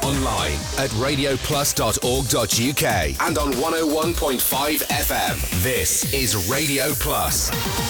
online at radioplus.org.uk and on 101.5 FM. This is Radio Plus.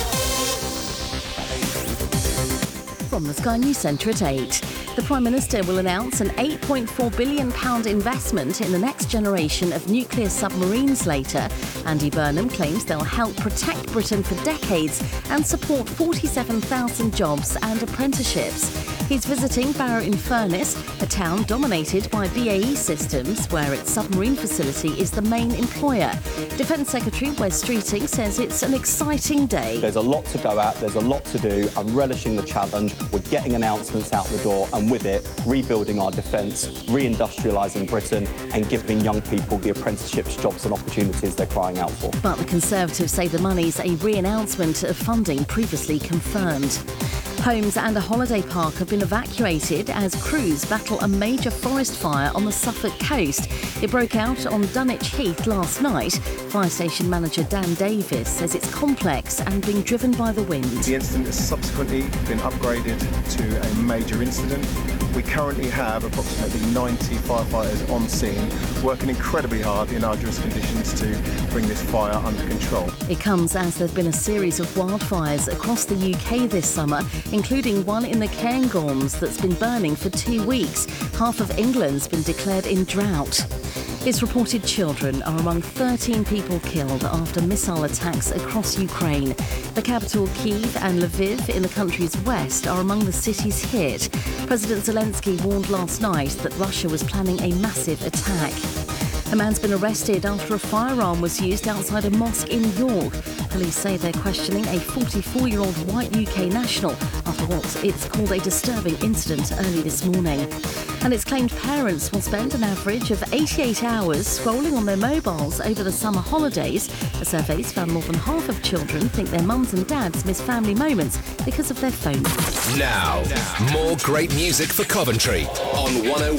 From the Sky News Centre at 8. The Prime Minister will announce an £8.4 billion investment in the next generation of nuclear submarines later. Andy Burnham claims they'll help protect Britain for decades and support 47,000 jobs and apprenticeships. He's visiting Barrow-in-Furness, a town dominated by BAE Systems, where its submarine facility is the main employer. Defence Secretary Wes Streeting says it's an exciting day. There's a lot to go at, there's a lot to do. I'm relishing the challenge. We're getting announcements out the door and with it, rebuilding our defence, reindustrialising Britain and giving young people the apprenticeships, jobs and opportunities they're crying out for. But the Conservatives say the money's a re-announcement of funding previously confirmed. Homes and a holiday park have been evacuated as crews battle a major forest fire on the Suffolk coast. It broke out on Dunwich Heath last night. Fire station manager Dan Davis says it's complex and being driven by the wind. The incident has subsequently been upgraded to a major incident. We currently have approximately 90 firefighters on scene, working incredibly hard in arduous conditions to bring this fire under control. It comes as there have been a series of wildfires across the UK this summer, including one in the Cairngorms that's been burning for 2 weeks. Half of England's been declared in drought. It's reported children are among 13 people killed after missile attacks across Ukraine. The capital, Kyiv, and Lviv in the country's west are among the cities hit. President Zelensky warned last night that Russia was planning a massive attack. A man's been arrested after a firearm was used outside a mosque in York. Police say they're questioning a 44-year-old white UK national after what it's called a disturbing incident early this morning. And it's claimed parents will spend an average of 88 hours scrolling on their mobiles over the summer holidays. A survey's found more than half of children think their mums and dads miss family moments because of their phones. Now, more great music for Coventry on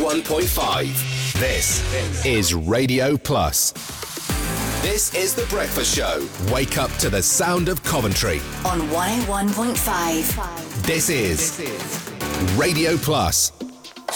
101.5. This is Radio Plus. This is The Breakfast Show. Wake up to the sound of Coventry on 101.5. This is Radio Plus.